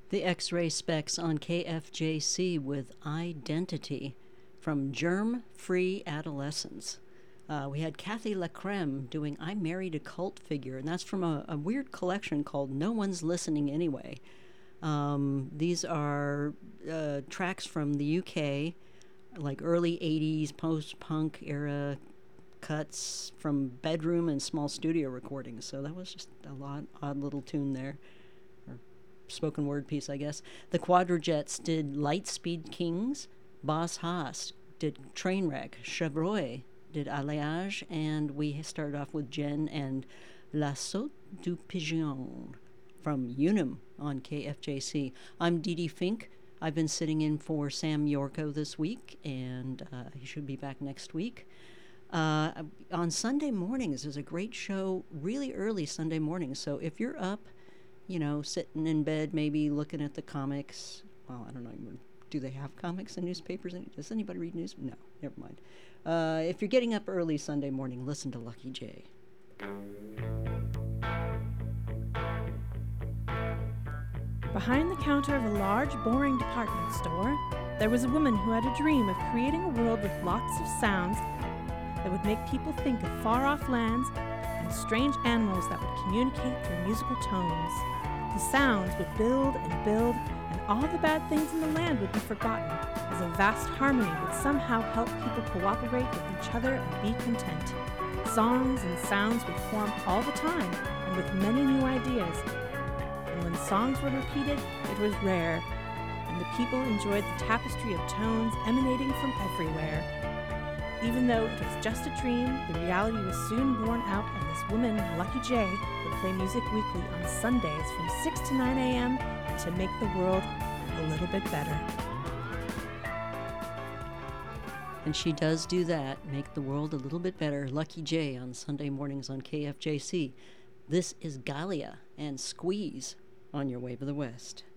The X-Ray Specs on KFJC with Identity from Germ-Free Adolescence. We had Kathy LaCreme doing I Married a Cult Figure, and that's from a weird collection called No One's Listening Anyway. These are tracks from the UK, like early 80s post-punk era cuts from bedroom and small studio recordings. So that was just a odd little tune there. Or spoken word piece, I guess. The Quadrajets did Lightspeed Kings. Boss Haas did Trainwreck. Chevrolet did Alliage. And we started off with Jen and La Saute du Pigeon from Unum on KFJC. I'm Dee Dee Fink. I've been sitting in for Sam Yorko this week, and he should be back next week. On Sunday mornings, there's a great show really early Sunday mornings. So if you're up, sitting in bed, maybe looking at the comics. Well, I don't know. Do they have comics and newspapers? Does anybody read news? No, never mind. If you're getting up early Sunday morning, listen to Lucky J. Behind the counter of a large, boring department store, there was a woman who had a dream of creating a world with lots of sounds that would make people think of far-off lands and strange animals that would communicate through musical tones. The sounds would build and build, and all the bad things in the land would be forgotten, as a vast harmony would somehow help people cooperate with each other and be content. Songs and sounds would form all the time, and with many new ideas. And when songs were repeated, it was rare, and the people enjoyed the tapestry of tones emanating from everywhere. Even though it was just a dream, the reality was soon born out, and this woman, Lucky J, would play music weekly on Sundays from 6 to 9 a.m. to make the world a little bit better. And she does do that, make the world a little bit better. Lucky J on Sunday mornings on KFJC. This is Galia and Squeeze on your way to the West.